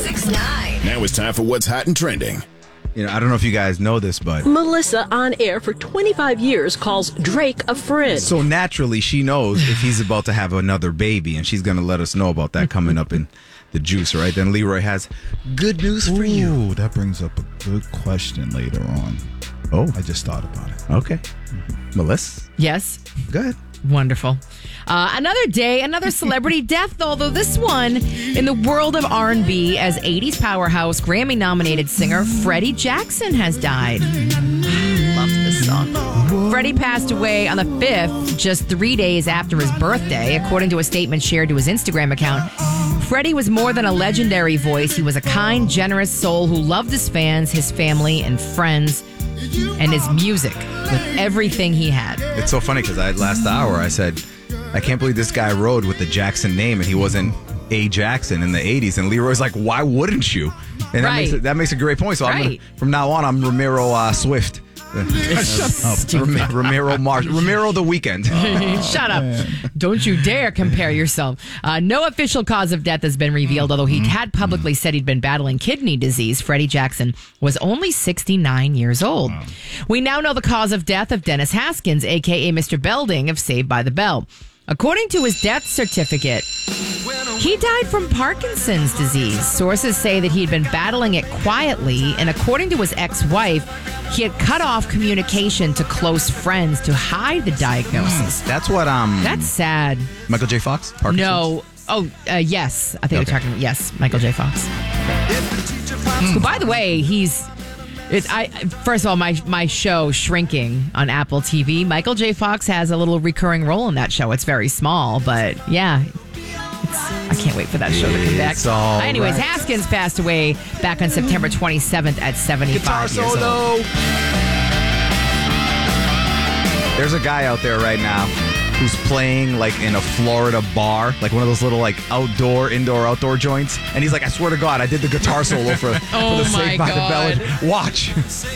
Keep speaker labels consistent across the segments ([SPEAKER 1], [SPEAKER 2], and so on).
[SPEAKER 1] 1069.
[SPEAKER 2] Now it's time for what's hot and trending.
[SPEAKER 3] I don't know if you guys know this, but
[SPEAKER 4] Melissa, on air for 25 years, calls Drake a friend.
[SPEAKER 3] so naturally she knows if he's about to have another baby, and she's going to let us know about that coming up in the juice, right? Then Leroy has good news for you.
[SPEAKER 5] Ooh, that brings up a good question later on.
[SPEAKER 3] Oh,
[SPEAKER 5] I just thought about it.
[SPEAKER 3] okay. Melissa,
[SPEAKER 6] Yes.
[SPEAKER 3] go ahead.
[SPEAKER 6] Wonderful. Another day, another celebrity death, although this one in the world of R&B, as 80s powerhouse, Grammy-nominated singer Freddie Jackson has died. Love this song. Freddie passed away on the 5th, just 3 days after his birthday, according to a statement shared to his Instagram account. Freddie was more than a legendary voice. He was a kind, generous soul who loved his fans, his family, and friends, and his music with everything he had.
[SPEAKER 3] It's so funny because last hour I said, I can't believe this guy rode with the Jackson name and he wasn't A. Jackson in the 80s. And Leroy's like, why wouldn't you? And
[SPEAKER 6] Right.
[SPEAKER 3] that makes a great point. So
[SPEAKER 6] Right.
[SPEAKER 3] from now on, I'm Ramiro Swift. Ramiro Marsh. Ramiro the Weekend.
[SPEAKER 6] Shut up. Don't you dare compare yourself. No official cause of death has been revealed, although he had publicly said he'd been battling kidney disease. Freddie Jackson was only 69 years old. Wow. We now know the cause of death of Dennis Haskins, a.k.a. Mr. Belding of Saved by the Bell. According to his death certificate, he died from Parkinson's disease. Sources say that he'd been battling it quietly, and according to his ex-wife, he had cut off communication to close friends to hide the diagnosis.
[SPEAKER 3] That's what
[SPEAKER 6] That's sad.
[SPEAKER 3] Michael J. Fox? Parkinson's?
[SPEAKER 6] No. Oh, yes. I think we're talking. Yes, Michael J. Fox. Who, by the way, first of all, my show Shrinking on Apple TV. Michael J. Fox has a little recurring role in that show. It's very small, but yeah. I can't wait for that show to come back. Anyways,
[SPEAKER 3] right.
[SPEAKER 6] Haskins passed away back on September 27th at 75
[SPEAKER 3] Guitar
[SPEAKER 6] years
[SPEAKER 3] solo.
[SPEAKER 6] old.
[SPEAKER 3] There's a guy out there right now who's playing like in a Florida bar, like one of those little like indoor-outdoor joints. And he's like, I swear to God, I did the guitar solo for the Saved by the Bell. Watch.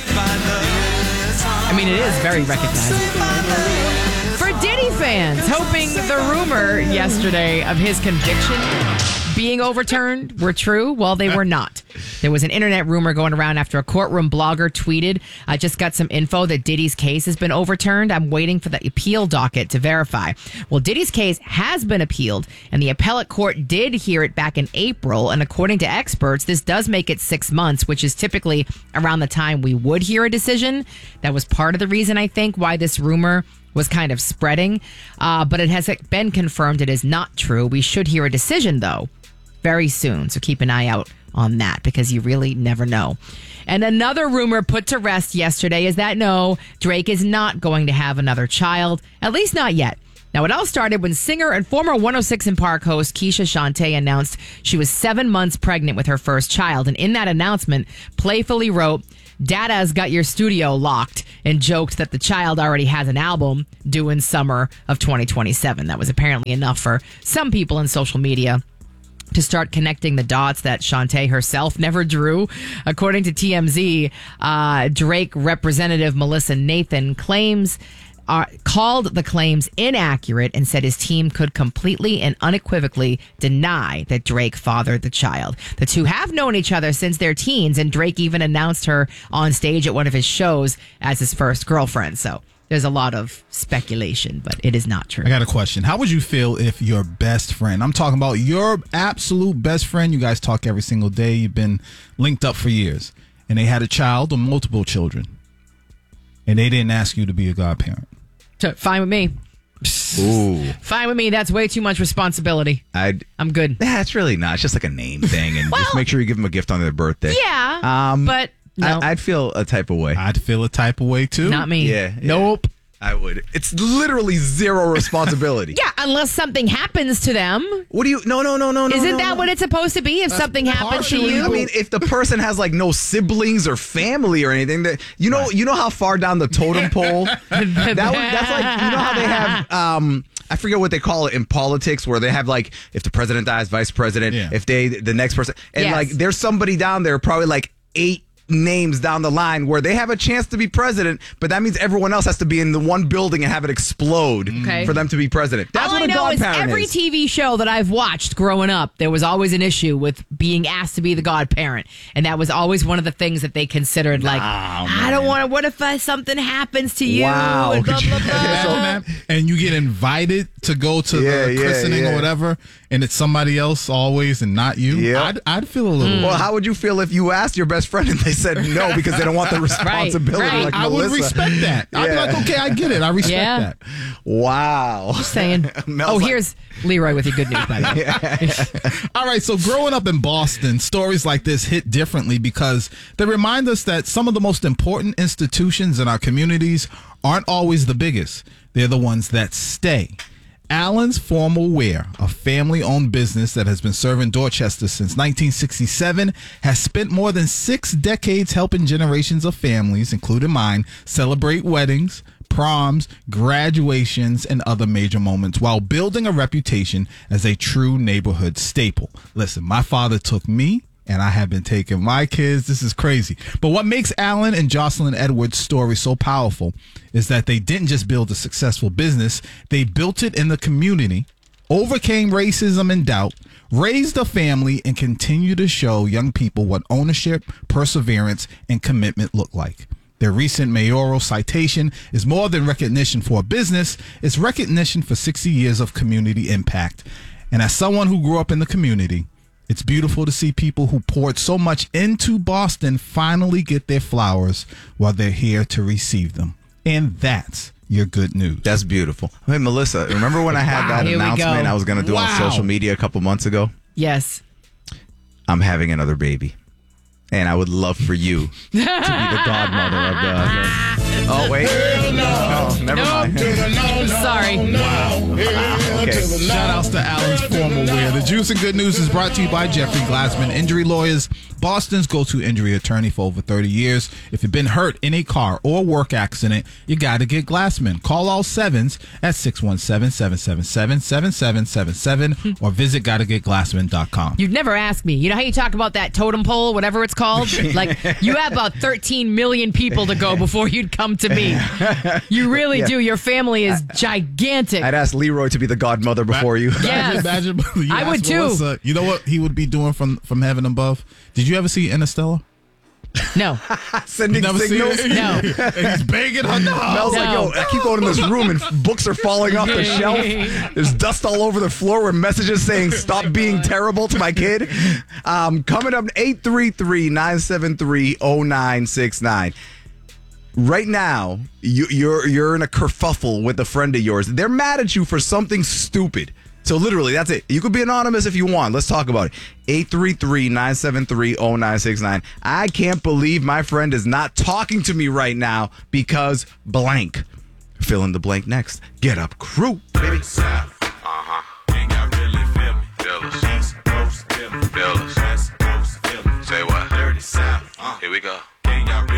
[SPEAKER 6] I mean, it is very recognizable. For Diddy fans, hoping the rumor yesterday of his conviction being overturned were true, well, they were not. There was an internet rumor going around after a courtroom blogger tweeted, I just got some info that Diddy's case has been overturned. I'm waiting for the appeal docket to verify. Well, Diddy's case has been appealed, and the appellate court did hear it back in April. And according to experts, this does make it 6 months, which is typically around the time we would hear a decision. That was part of the reason, I think, why this rumor was kind of spreading. But it has been confirmed it is not true. We should hear a decision, though, very soon. So keep an eye out on that, because you really never know. And another rumor put to rest yesterday is that no, Drake is not going to have another child, at least not yet. Now, it all started when singer and former 106 in Park host Keisha Shantae announced she was 7 months pregnant with her first child. And in that announcement, playfully wrote, Dada's got your studio locked, and joked that the child already has an album due in summer of 2027. That was apparently enough for some people in social media to start connecting the dots that Shantae herself never drew. According to TMZ, Drake representative Melissa Nathan called the claims inaccurate and said his team could completely and unequivocally deny that Drake fathered the child. The two have known each other since their teens, and Drake even announced her on stage at one of his shows as his first girlfriend. So there's a lot of speculation, but it is not true.
[SPEAKER 5] I got a question. How would you feel if your best friend, I'm talking about your absolute best friend, you guys talk every single day, you've been linked up for years, and they had a child or multiple children, and they didn't ask you to be a godparent?
[SPEAKER 6] So, fine with me.
[SPEAKER 3] Ooh.
[SPEAKER 6] Fine with me. That's way too much responsibility. I'm good.
[SPEAKER 3] It's really not. It's just like a name thing, and just make sure you give them a gift on their birthday.
[SPEAKER 6] Yeah, but no.
[SPEAKER 3] I'd feel a type of way.
[SPEAKER 5] I'd feel a type of way too.
[SPEAKER 6] Not me.
[SPEAKER 3] Yeah.
[SPEAKER 6] Nope.
[SPEAKER 3] I would. It's literally zero responsibility.
[SPEAKER 6] Yeah, unless something happens to them.
[SPEAKER 3] What do you? No.
[SPEAKER 6] Isn't that what it's supposed to be? If something happens to you,
[SPEAKER 3] I mean, if the person has like no siblings or family or anything, that you know how far down the totem pole that's like. You know how they have. I forget what they call it in politics, where they have like, if the president dies, vice president. Yeah. If the next person, and like there's somebody down there probably like 8 names down the line where they have a chance to be president, but that means everyone else has to be in the one building and have it explode for them to be president. That's
[SPEAKER 6] All
[SPEAKER 3] what
[SPEAKER 6] I
[SPEAKER 3] a
[SPEAKER 6] know is
[SPEAKER 3] godparent
[SPEAKER 6] every
[SPEAKER 3] is.
[SPEAKER 6] TV show that I've watched growing up, there was always an issue with being asked to be the godparent. And that was always one of the things that they considered, like, I don't want to, what if something happens to you?
[SPEAKER 3] Wow.
[SPEAKER 6] And blah, blah, blah.
[SPEAKER 5] Imagine that. And you get invited to go to the christening or whatever, and it's somebody else always and not you.
[SPEAKER 3] Yeah.
[SPEAKER 5] I'd feel a little.
[SPEAKER 3] Well, how would you feel if you asked your best friend and they said no because they don't want the responsibility?
[SPEAKER 6] right.
[SPEAKER 3] Like
[SPEAKER 5] I would
[SPEAKER 3] Melissa.
[SPEAKER 5] respect that. I'd be like, okay, I get it. I respect that.
[SPEAKER 3] Wow.
[SPEAKER 6] Saying,
[SPEAKER 3] Mel's like-
[SPEAKER 6] here's Leroy with your good news, by the way.
[SPEAKER 5] All right, so growing up in Boston, stories like this hit differently because they remind us that some of the most important institutions in our communities aren't always the biggest. They're the ones that stay. Allen's Formal Wear, a family-owned business that has been serving Dorchester since 1967, has spent more than 6 decades helping generations of families, including mine, celebrate weddings, proms, graduations, and other major moments while building a reputation as a true neighborhood staple. Listen, my father took me, and I have been taking my kids. This is crazy. But what makes Allen and Jocelyn Edwards' story so powerful is that they didn't just build a successful business, they built it in the community, overcame racism and doubt, raised a family, and continue to show young people what ownership, perseverance, and commitment look like. Their recent mayoral citation is more than recognition for a business, it's recognition for 60 years of community impact. And as someone who grew up in the community, it's beautiful to see people who poured so much into Boston finally get their flowers while they're here to receive them. And that's your good news.
[SPEAKER 3] That's beautiful. Hey, Melissa, remember when I had that
[SPEAKER 6] Here we
[SPEAKER 3] announcement
[SPEAKER 6] go.
[SPEAKER 3] I was going to do on social media a couple months ago?
[SPEAKER 6] Yes.
[SPEAKER 3] I'm having another baby. And I would love for you to be the godmother of the... Oh, wait. Oh, never mind.
[SPEAKER 6] Sorry.
[SPEAKER 3] Okay.
[SPEAKER 5] Shout outs to Allen's Formal Wear. The Juice and Good News is brought to you by Jeffrey Glassman Injury Lawyers, Boston's go-to injury attorney for over 30 years. If you've been hurt in a car or work accident, you got to get Glassman. Call all sevens at 617-777-7777 or visit gottagetglassman.com.
[SPEAKER 6] You've never asked me. You know how you talk about that totem pole, whatever it's called? Like, you have about 13 million people to go before you'd come to me. You really do. Your family is gigantic.
[SPEAKER 3] I'd ask Leroy to be the godmother before you.
[SPEAKER 6] Yes.
[SPEAKER 5] Imagine you
[SPEAKER 6] I would
[SPEAKER 5] ask
[SPEAKER 6] too.
[SPEAKER 5] Melissa, you know what he would be doing from heaven above? Did you ever see Interstellar?
[SPEAKER 6] No.
[SPEAKER 3] Sending
[SPEAKER 5] Never seen
[SPEAKER 3] signals.
[SPEAKER 5] it?
[SPEAKER 6] No.
[SPEAKER 5] And he's banging her dog.
[SPEAKER 3] Mel's like, yo, I keep going in this room and books are falling off the shelf. There's dust all over the floor with messages saying, stop being terrible to my kid. Coming up, 833-973-0969. Right now, you're in a kerfuffle with a friend of yours. They're mad at you for something stupid. So literally, that's it. You could be anonymous if you want. Let's talk about it. 833-973-0969. I can't believe my friend is not talking to me right now because blank. Fill in the blank next. Get up, crew. Baby.
[SPEAKER 1] Ain't got really feel me. Feel us. East Coast, feel me. Feel us. West Coast, feel me. Say what? Dirty South. Here we go.